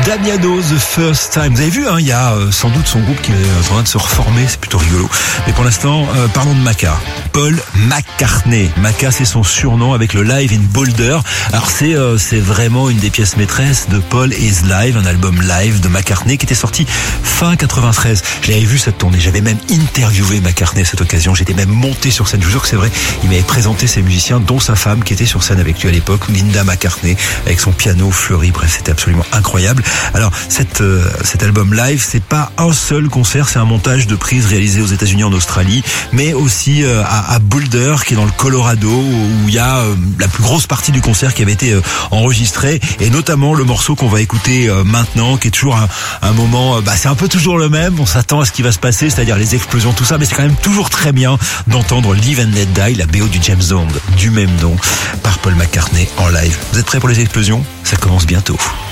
Damiano, The First Time. Vous avez vu, il y a sans doute son groupe qui est en train de se reformer, c'est plutôt rigolo. Mais pour l'instant, parlons de Macca. Paul McCartney. Macca, c'est son surnom avec le Live in Boulder. Alors c'est vraiment une des pièces maîtresses de Paul is Live, un album live de McCartney qui était sorti fin 93. Je l'avais vu cette tournée, j'avais même interviewé McCartney à cette occasion. J'étais même monté sur scène. Je vous jure que c'est vrai. Il m'avait présenté ses musiciens, dont sa femme qui était sur scène avec lui à l'époque, Linda McCartney, avec son piano fleuri. Bref, c'était absolument incroyable. Alors cet album live, c'est pas un seul concert, c'est un montage de prises réalisées aux États-Unis, en Australie, mais aussi à Boulder, qui est dans le Colorado, où il y a la plus grosse partie du concert qui avait été enregistrée, et notamment le morceau qu'on va écouter maintenant, qui est toujours un moment, c'est un peu toujours le même. On s'attend à ce qui va se passer, c'est-à-dire les explosions, tout ça, mais c'est quand même toujours très bien d'entendre Live and Let Die, la BO du James Bond du même nom, par Paul McCartney en live. Vous êtes prêts pour les explosions ? Ça commence bientôt.